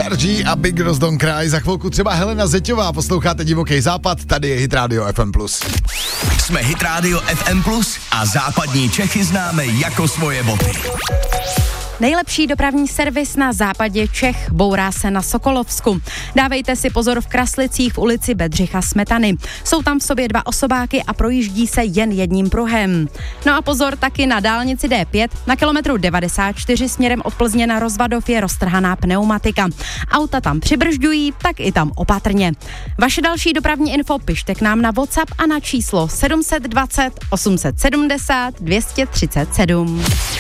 Fergie a Big Girls Don't Cry. Za chvilku třeba Helena Zeťová. Posloucháte Divoký západ, tady je Hit Radio FM+. Jsme Hit Radio FM+ a západní Čechy známe jako svoje boty. Nejlepší dopravní servis na západě Čech bourá se na Sokolovsku. Dávejte si pozor v Kraslicích v ulici Bedřicha Smetany. Jsou tam v sobě 2 osobáky a projíždí se jen jedním pruhem. No a pozor taky na dálnici D5. Na kilometru 94 směrem od Plzně na Rozvadov je roztrhaná pneumatika. Auta tam přibržďují, tak i tam opatrně. Vaše další dopravní info pište k nám na WhatsApp a na číslo 720 870 237.